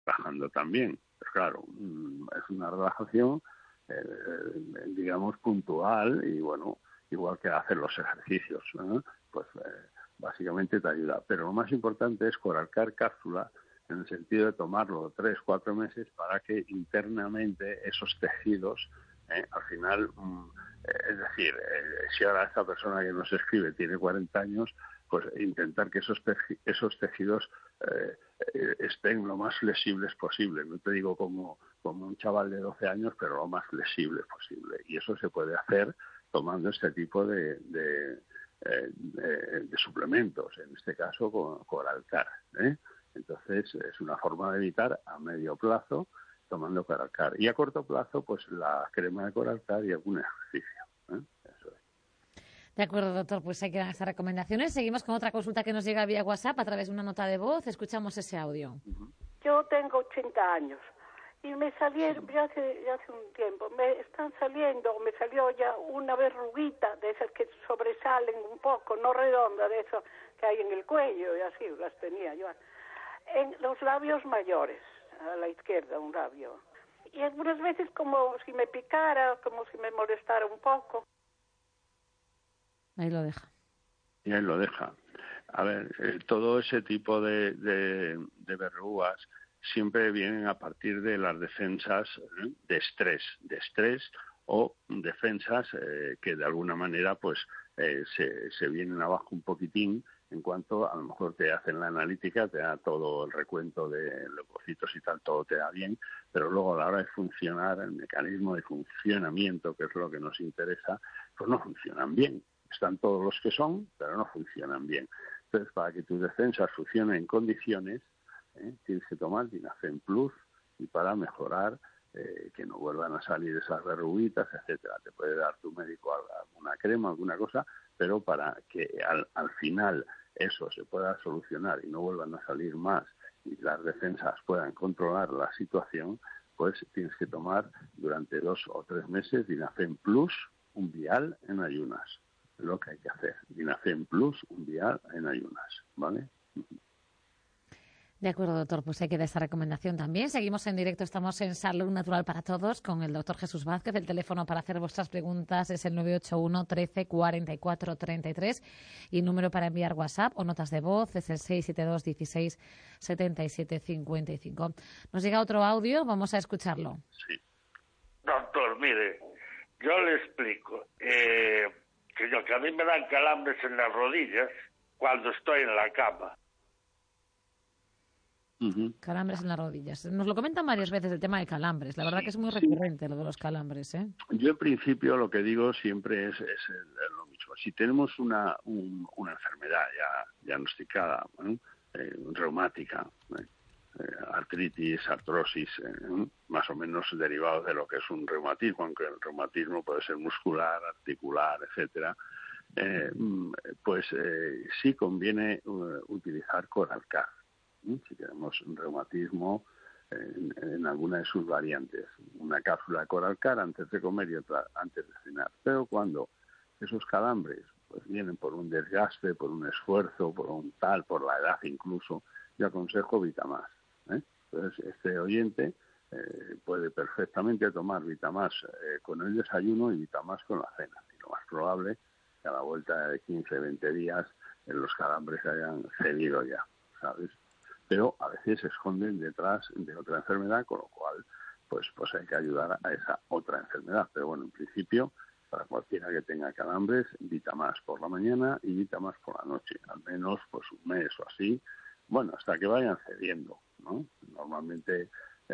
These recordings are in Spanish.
relajando también. Pero claro, es una relajación, digamos, puntual y bueno, igual que hacer los ejercicios, ¿no? Pues básicamente te ayuda. Pero lo más importante es coralcar cápsula en el sentido de tomarlo 3-4 meses para que internamente esos tejidos, al final, es decir, si ahora esta persona que nos escribe tiene 40 años, pues intentar que esos tejidos estén lo más flexibles posible. No te digo como un chaval de 12 años, pero lo más flexible posible. Y eso se puede hacer tomando este tipo de suplementos, en este caso con Coralcar. Entonces es una forma de evitar a medio plazo tomando Coralcar. Y a corto plazo, pues la crema de Coralcar y algún ejercicio. Eso es. De acuerdo, doctor, pues hay que dar estas recomendaciones. Seguimos con otra consulta que nos llega vía WhatsApp a través de una nota de voz. Escuchamos ese audio. Yo tengo 80 años y me salieron, ya hace un tiempo, me salió ya una verruguita de esas que sobresalen un poco, no redonda, de eso que hay en el cuello, y así las tenía yo. En los labios mayores, a la izquierda un labio. Y algunas veces como si me picara, como si me molestara un poco. Ahí lo deja. Y ahí lo deja. A ver, todo ese tipo de verrugas siempre vienen a partir de las defensas de estrés o defensas que de alguna manera pues se vienen abajo un poquitín en cuanto a lo mejor te hacen la analítica, te da todo el recuento de leucocitos y tal, todo te da bien, pero luego a la hora de funcionar, el mecanismo de funcionamiento, que es lo que nos interesa, pues no funcionan bien. Están todos los que son, pero no funcionan bien. Entonces, para que tus defensas funcionen en condiciones, tienes que tomar Dinafem Plus y para mejorar que no vuelvan a salir esas verruguitas, etcétera. Te puede dar tu médico alguna crema, alguna cosa, pero para que al final eso se pueda solucionar y no vuelvan a salir más y las defensas puedan controlar la situación, pues tienes que tomar durante 2 o 3 meses Dinafem Plus, un vial en ayunas. Es lo que hay que hacer. Dinafem Plus, un vial en ayunas, ¿vale? De acuerdo, doctor, pues hay que dar esta recomendación también. Seguimos en directo, estamos en Salud Natural para Todos con el doctor Jesús Vázquez. El teléfono para hacer vuestras preguntas es el 981 13 44 33 y el número para enviar WhatsApp o notas de voz es el 672 16 77 55. Nos llega otro audio, vamos a escucharlo. Sí. Doctor, mire, yo le explico que a mí me dan calambres en las rodillas cuando estoy en la cama. Calambres en las rodillas. Nos lo comentan varias veces el tema de calambres. La verdad que es muy recurrente lo de los calambres, ¿eh? Yo en principio lo que digo siempre es lo mismo. Si tenemos una enfermedad ya diagnosticada, reumática, artritis, artrosis, más o menos derivados de lo que es un reumatismo, aunque el reumatismo puede ser muscular, articular, etcétera, pues sí conviene utilizar Coralcar. Si tenemos un reumatismo en alguna de sus variantes, una cápsula de Coralcar antes de comer y otra antes de cenar. Pero cuando esos calambres pues vienen por un desgaste, por un esfuerzo, por la edad incluso, yo aconsejo Vitamás. Entonces este oyente puede perfectamente tomar Vitamás con el desayuno y Vitamás con la cena. Y lo más probable que a la vuelta de 15-20 días los calambres hayan cedido ya, ¿sabes? Pero a veces se esconden detrás de otra enfermedad, con lo cual pues hay que ayudar a esa otra enfermedad. Pero bueno, en principio, para cualquiera que tenga calambres, Vitamás por la mañana y Vitamás por la noche, al menos pues un mes o así, bueno, hasta que vayan cediendo, ¿no? Normalmente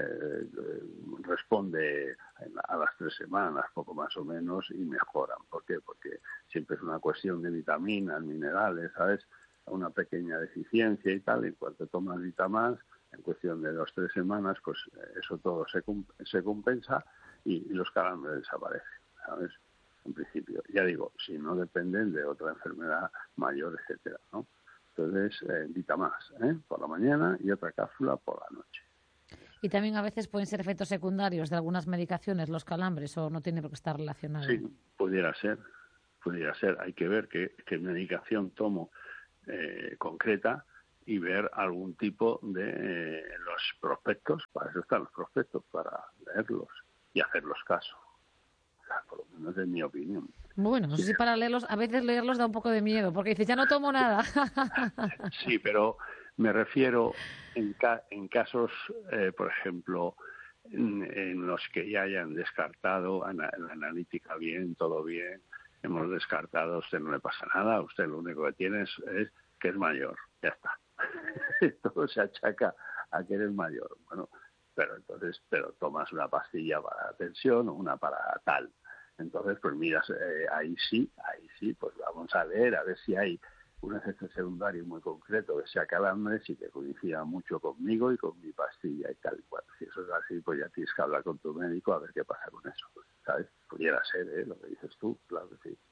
responde a las 3 semanas, poco más o menos, y mejoran. ¿Por qué? Porque siempre es una cuestión de vitaminas, minerales, ¿sabes? Una pequeña deficiencia y tal, en cuanto tomas Vitamás, en cuestión de 2-3 semanas, pues eso todo se compensa y los calambres desaparecen, ¿sabes? En principio, ya digo, si no dependen de otra enfermedad mayor, etcétera, ¿no? Entonces, Vitamás, por la mañana y otra cápsula por la noche. Y también a veces pueden ser efectos secundarios de algunas medicaciones, los calambres, o no tiene por qué estar relacionado. Sí, pudiera ser. Hay que ver qué medicación tomo concreta y ver algún tipo de los prospectos. Para eso están los prospectos, para leerlos y hacerlos caso. O sea, por lo menos es mi opinión. Bueno, no sé si para leerlos, a veces leerlos da un poco de miedo, porque dices, ya no tomo nada. Sí, pero me refiero en casos, por ejemplo, en los que ya hayan descartado la analítica bien, todo bien, hemos descartado, a usted no le pasa nada, usted lo único que tiene es que es mayor, ya está. Todo se achaca a que eres mayor. Bueno, pero tomas una pastilla para la tensión o una para tal. Entonces, pues miras, ahí sí, pues vamos a ver si hay un efecto secundario muy concreto que sea calambres y que coincida mucho conmigo y con mi pastilla y tal. Bueno, si eso es así, pues ya tienes que hablar con tu médico a ver qué pasa con eso, ¿sabes? Pudiera ser, lo que dices tú, claro que sí.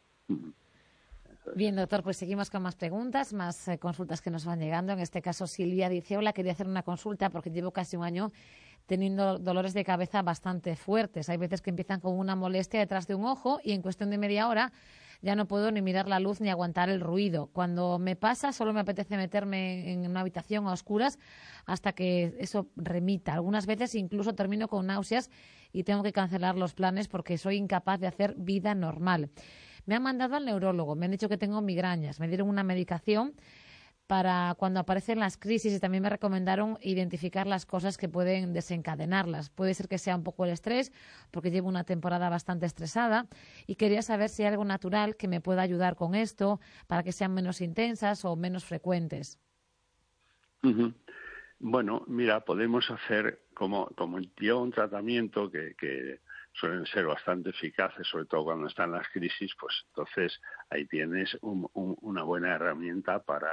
Bien, doctor, pues seguimos con más preguntas, más consultas que nos van llegando. En este caso, Silvia dice, hola, quería hacer una consulta porque llevo casi un año teniendo dolores de cabeza bastante fuertes. Hay veces que empiezan con una molestia detrás de un ojo y en cuestión de media hora ya no puedo ni mirar la luz ni aguantar el ruido. Cuando me pasa, solo me apetece meterme en una habitación a oscuras hasta que eso remita. Algunas veces incluso termino con náuseas y tengo que cancelar los planes porque soy incapaz de hacer vida normal. Me han mandado al neurólogo, me han dicho que tengo migrañas, me dieron una medicación para cuando aparecen las crisis y también me recomendaron identificar las cosas que pueden desencadenarlas. Puede ser que sea un poco el estrés, porque llevo una temporada bastante estresada y quería saber si hay algo natural que me pueda ayudar con esto para que sean menos intensas o menos frecuentes. Uh-huh. Bueno, mira, podemos hacer como yo un tratamiento que suelen ser bastante eficaces, sobre todo cuando están las crisis, pues entonces ahí tienes una buena herramienta para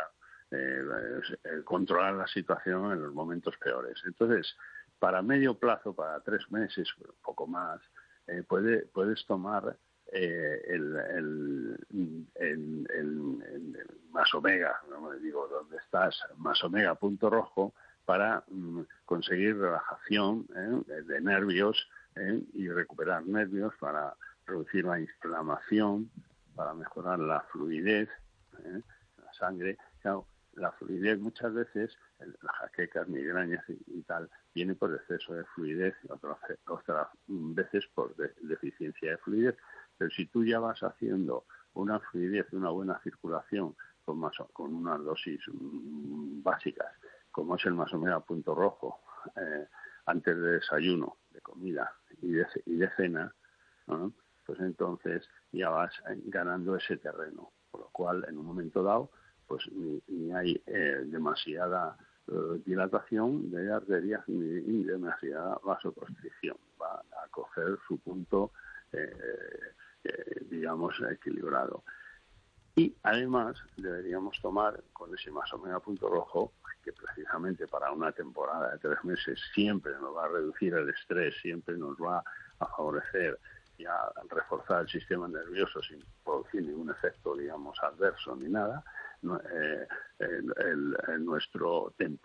controlar la situación en los momentos peores. Entonces, para medio plazo, para 3 meses, un poco más, puedes tomar el más omega, ¿no? Digo, ¿dónde estás? Más omega punto rojo para conseguir relajación de nervios y recuperar nervios, para reducir la inflamación, para mejorar la fluidez en la sangre. Claro, la fluidez muchas veces, las jaquecas, migrañas y tal, viene por exceso de fluidez, otras veces por deficiencia de fluidez. Pero si tú ya vas haciendo una fluidez, una buena circulación con unas dosis básicas, como es el más omega punto rojo, antes de desayuno, de comida y de cena, ¿no? Pues entonces ya vas ganando ese terreno, por lo cual en un momento dado pues ni hay demasiada dilatación de arterias ni demasiada vasoconstricción. Va a coger su punto, digamos, equilibrado. Y además deberíamos tomar con ese más omega punto rojo, que precisamente para una temporada de 3 meses siempre nos va a reducir el estrés, siempre nos va a favorecer y a reforzar el sistema nervioso sin producir ningún efecto, digamos, adverso ni nada, nuestro temple.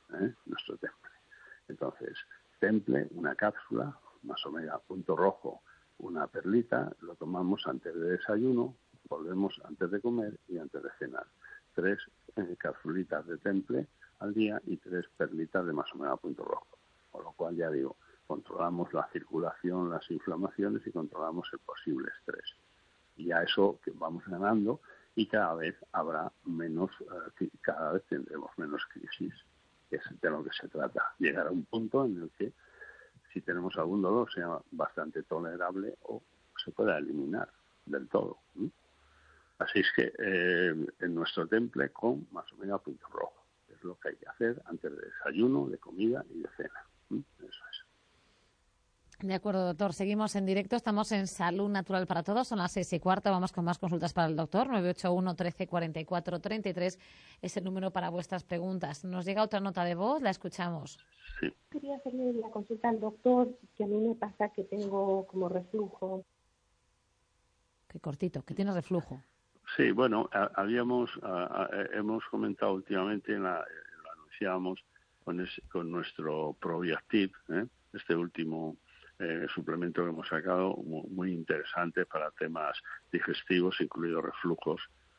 Entonces, temple, una cápsula, más omega punto rojo, una perlita, lo tomamos antes de desayuno, volvemos antes de comer y antes de cenar. 3 cápsulitas de temple al día y 3 perlitas de más omega punto rojo. Con lo cual, ya digo, controlamos la circulación, las inflamaciones y controlamos el posible estrés. Y a eso que vamos ganando, y cada vez habrá menos, cada vez tendremos menos crisis, que es de lo que se trata. Llegar a un punto en el que si tenemos algún dolor sea bastante tolerable o se pueda eliminar del todo. Así es que en nuestro temple con más omega punto rojo es lo que hay que hacer antes de desayuno, de comida y de cena. Eso es. De acuerdo, doctor. Seguimos en directo. Estamos en Salud Natural para Todos. Son las 6:15. Vamos con más consultas para el doctor. 981 13 44 33 es el número para vuestras preguntas. Nos llega otra nota de voz. La escuchamos. Sí. Quería hacerle la consulta al doctor, que a mí me pasa que tengo como reflujo. Qué cortito, que tiene reflujo. Sí, bueno, hemos comentado últimamente, lo anunciábamos con nuestro Probiactive, este último suplemento que hemos sacado, muy interesante para temas digestivos, incluidos reflujos,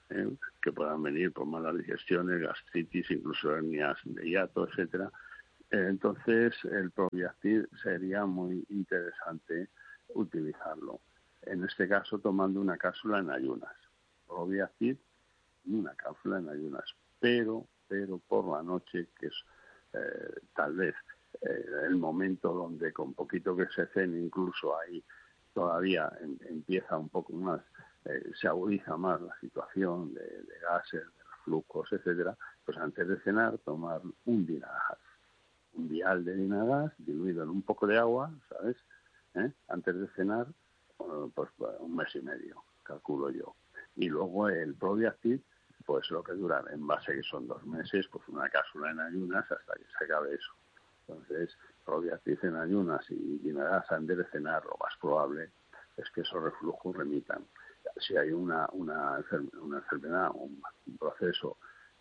que puedan venir por malas digestiones, gastritis, incluso hernias de hiato, etcétera. Entonces, el Probiacid sería muy interesante utilizarlo. En este caso, tomando una cápsula en ayunas. Probiacid, una cápsula en ayunas, pero por la noche, que es tal vez el momento donde con poquito que se cene, incluso ahí todavía empieza un poco más, se agudiza más la situación de gases, de reflujos, etcétera. Pues antes de cenar, tomar un Dinagas, un vial de Dinagas diluido en un poco de agua, ¿sabes? Antes de cenar, pues 1 mes y medio, calculo yo. Y luego el Probiacid, pues lo que dura, en base que son 2 meses, pues una cápsula en ayunas hasta que se acabe eso. Entonces, Probiacid en ayunas y Dinagas antes de cenar, lo más probable es que esos reflujos remitan. Si hay una enfermedad, un proceso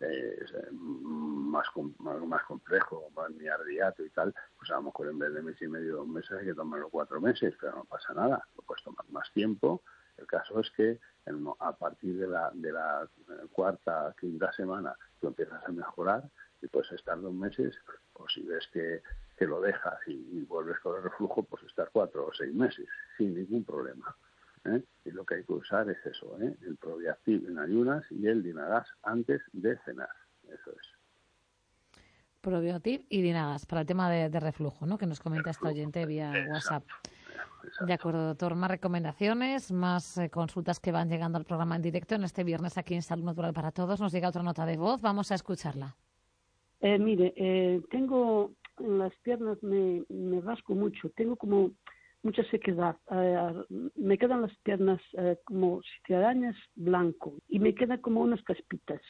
más complejo, más miardiato y tal, pues a lo mejor en vez de 1 mes y medio, 2 meses, hay que tomarlo 4 meses, pero no pasa nada, lo puedes tomar más tiempo. El caso es que a partir de la cuarta, quinta semana, tú empiezas a mejorar y puedes estar 2 meses, o si ves que lo dejas y vuelves con el reflujo, pues estar 4 o 6 meses, sin ningún problema. Y lo que hay que usar es eso, el Probiacid en ayunas y el Dinagas antes de cenar. Eso es. Probiacid y Dinagas para el tema de reflujo, ¿no? Que nos comenta esta oyente vía WhatsApp. Exacto. De acuerdo, doctor. Más recomendaciones, más consultas que van llegando al programa en directo en este viernes aquí en Salud Natural para Todos. Nos llega otra nota de voz. Vamos a escucharla. Mire, tengo en las piernas, me rasco mucho, tengo como mucha sequedad, me quedan las piernas como si te arañas blanco y me quedan como unas caspitas.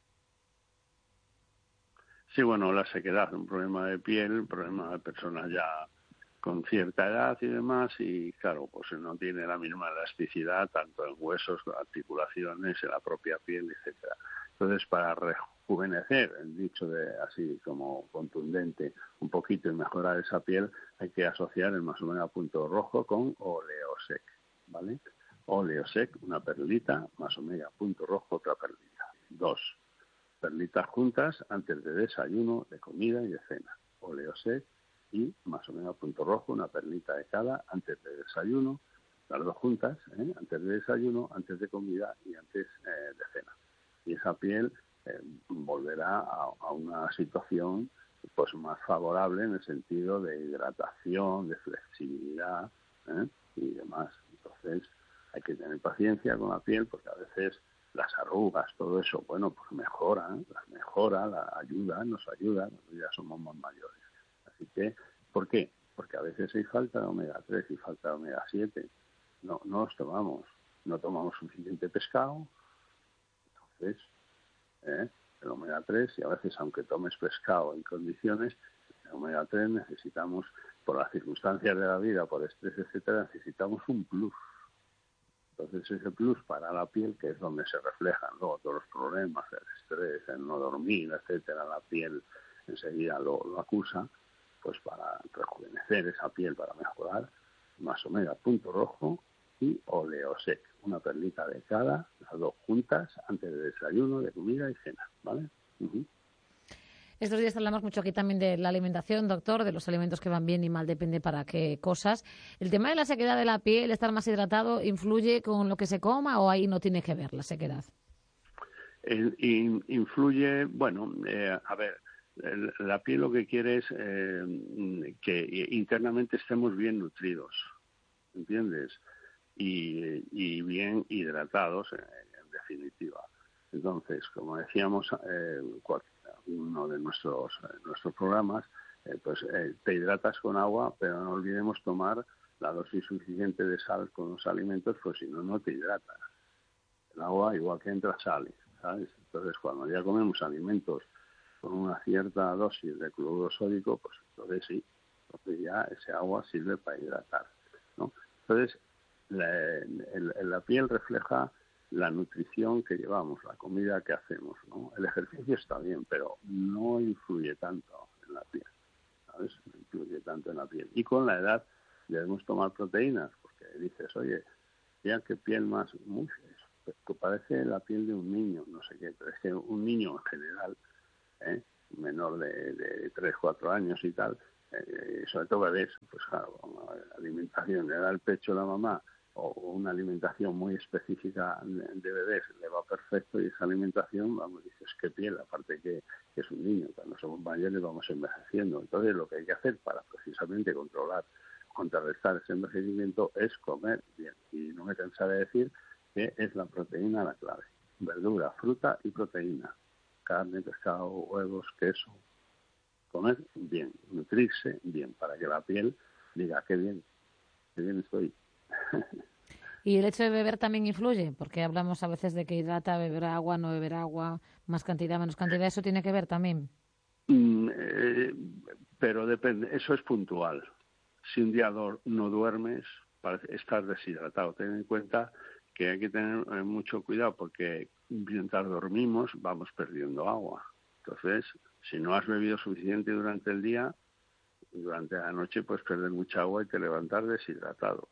Sí, bueno, la sequedad, un problema de piel, un problema de personas ya con cierta edad y demás, y claro, pues no tiene la misma elasticidad tanto en huesos, articulaciones, en la propia piel, etcétera. Entonces, para rejuvenecer, dicho de así como contundente, un poquito y mejorar esa piel, hay que asociar el Masomega punto rojo con Oleosec, ¿vale? Oleosec, una perlita, Masomega punto rojo, otra perlita. 2 perlitas juntas antes de desayuno, de comida y de cena. Oleosec y Masomega punto rojo, una perlita de cada antes de desayuno, las 2 juntas, antes de desayuno, antes de comida y antes de cena. Y esa piel volverá a una situación pues más favorable en el sentido de hidratación, de flexibilidad y demás. Entonces hay que tener paciencia con la piel porque a veces las arrugas, todo eso, bueno, pues las mejora, nos ayuda, ya somos más mayores. Así que, ¿por qué? Porque a veces hay falta de omega 3 y falta de omega 7. No los tomamos, no tomamos suficiente pescado. Entonces, el omega 3, y a veces aunque tomes pescado en condiciones, el omega 3 necesitamos, por las circunstancias de la vida, por estrés, etcétera, necesitamos un plus. Entonces ese plus para la piel, que es donde se reflejan luego todos los problemas, el estrés, el no dormir, etcétera, la piel enseguida lo acusa, pues para rejuvenecer esa piel, para mejorar, Masomega punto rojo y Oleosec, una perlita de cada, las 2 juntas, antes de desayuno, de comida y cena, ¿vale? Uh-huh. Estos días hablamos mucho aquí también de la alimentación, doctor, de los alimentos que van bien y mal, depende para qué cosas. ¿El tema de la sequedad de la piel, estar más hidratado, influye con lo que se coma o ahí no tiene que ver la sequedad? Influye, bueno, a ver, la piel lo que quiere es que internamente estemos bien nutridos, ¿entiendes? Y bien hidratados, en definitiva. Entonces, como decíamos, uno de nuestros programas, te hidratas con agua, pero no olvidemos tomar la dosis suficiente de sal con los alimentos, pues si no, no te hidratas. El agua igual que entra sale, ¿sabes? Entonces, cuando ya comemos alimentos con una cierta dosis de cloruro sódico, pues entonces sí, entonces ya ese agua sirve para hidratar, ¿no? Entonces, la piel refleja la nutrición que llevamos, la comida que hacemos, ¿no? El ejercicio está bien, pero no influye tanto en la piel, ¿sabes? No influye tanto en la piel. Y con la edad debemos tomar proteínas, porque dices, oye, ya que piel más, que parece la piel de un niño, no sé qué, pero es que un niño en general, menor de 3, 4 años y tal, sobre todo bebés, pues claro, alimentación, le da el pecho a la mamá o una alimentación muy específica de bebés, le va perfecto, y esa alimentación, vamos, dices, qué piel, aparte que es un niño, cuando somos mayores vamos envejeciendo. Entonces lo que hay que hacer para precisamente contrarrestar ese envejecimiento es comer bien. Y no me cansaré de decir que es la proteína la clave. Verdura, fruta y proteína. Carne, pescado, huevos, queso. Comer bien, nutrirse bien, para que la piel diga, qué bien estoy. ¿Y el hecho de beber también influye? Porque hablamos a veces de que hidrata, beber agua, no beber agua, más cantidad, menos cantidad. ¿Eso tiene que ver también? Pero depende, eso es puntual. Si un día no duermes, estás deshidratado. Ten en cuenta que hay que tener mucho cuidado, porque mientras dormimos vamos perdiendo agua. Entonces, si no has bebido suficiente durante el día, durante la noche puedes perder mucha agua y te levantas deshidratado.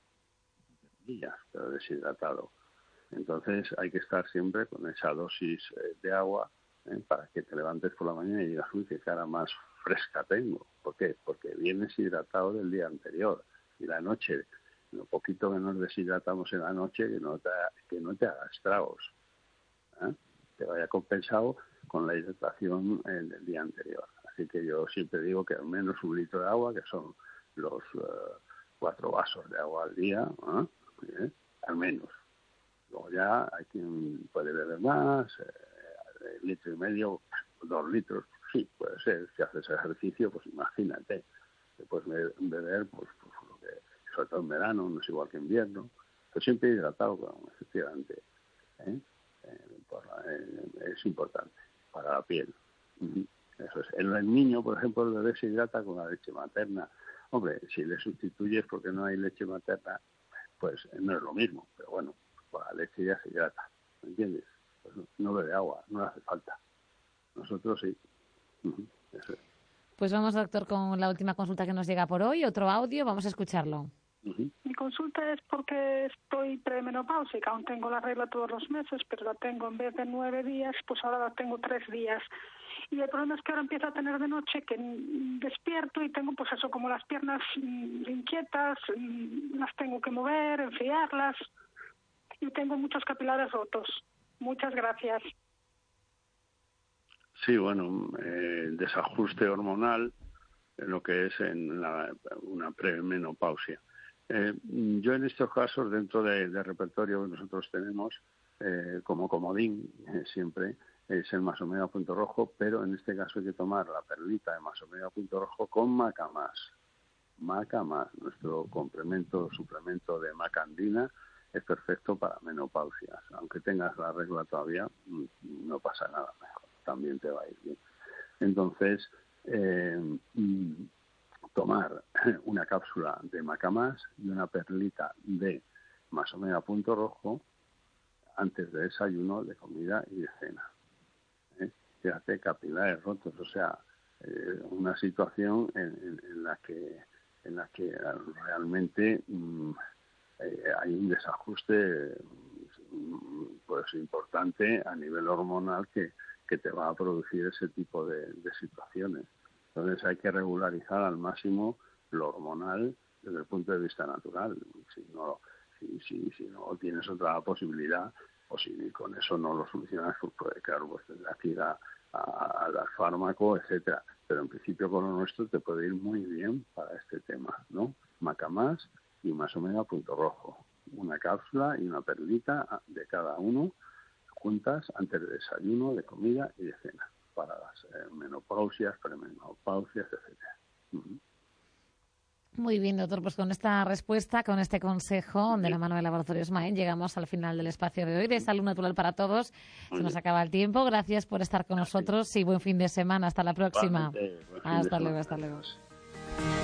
Pero deshidratado. Entonces hay que estar siempre con esa dosis de agua, para que te levantes por la mañana y digas, uy, qué cara más fresca tengo. ¿Por qué? Porque vienes hidratado del día anterior. Y la noche, lo poquito que nos deshidratamos en la noche, que no te haga estragos. Te vaya compensado con la hidratación del día anterior. Así que yo siempre digo que al menos 1 litro de agua, que son los 4 vasos de agua al día, al menos. Luego ya hay quien puede beber más, 1,5 litros, 2 litros, sí, puede ser. Si haces ejercicio, pues imagínate, te puedes beber, pues lo que, sobre todo en verano, no es igual que en invierno, pero siempre hidratado, efectivamente. Es importante para la piel. Eso es. En el niño, por ejemplo, el bebé se hidrata con la leche materna. Hombre, si le sustituyes porque no hay leche materna, pues no es lo mismo, pero bueno, con la leche ya se hidrata, ¿me entiendes? Pues no bebe agua, no le hace falta. Nosotros sí. Eso es. Pues vamos, doctor, con la última consulta que nos llega por hoy. Otro audio, vamos a escucharlo. Mi consulta es porque estoy premenopáusica, aún tengo la regla todos los meses, pero la tengo en vez de 9 días, pues ahora la tengo 3 días. Y el problema es que ahora empiezo a tener de noche que despierto y tengo pues eso, como las piernas inquietas, las tengo que mover, enfriarlas, y tengo muchos capilares rotos. Muchas gracias. Sí, bueno, desajuste hormonal, lo que es en una premenopausia. Yo en estos casos, dentro del repertorio que nosotros tenemos, como comodín, siempre es el Masomega Punto Rojo, pero en este caso hay que tomar la perlita de Masomega Punto Rojo con Macamás. Macamás, nuestro suplemento de macandina, es perfecto para menopausias. Aunque tengas la regla todavía, no pasa nada, mejor, también te va a ir bien. Entonces, tomar una cápsula de Macamás y una perlita de Masomega Punto Rojo antes de desayuno, de comida y de cena. Fíjate, capilares rotos, o sea, una situación en la que realmente hay un desajuste pues importante a nivel hormonal que te va a producir ese tipo de situaciones. Entonces hay que regularizar al máximo lo hormonal desde el punto de vista natural. Si no tienes otra posibilidad, o si con eso no lo solucionas, pues claro, pues tendrás que ir a dar fármaco, etcétera. Pero en principio con lo nuestro te puede ir muy bien para este tema, ¿no? Macamás y Masomega Punto Rojo. Una cápsula y una perlita de cada uno, juntas antes de desayuno, de comida y de cena, para las menopausias, premenopausias, etcétera. Muy bien, doctor, pues con esta respuesta, con este consejo de la mano de Laboratorios Maen, llegamos al final del espacio de hoy de Salud Natural para Todos. Se nos acaba el tiempo. Gracias por estar con nosotros y buen fin de semana. Hasta la próxima. Hasta luego.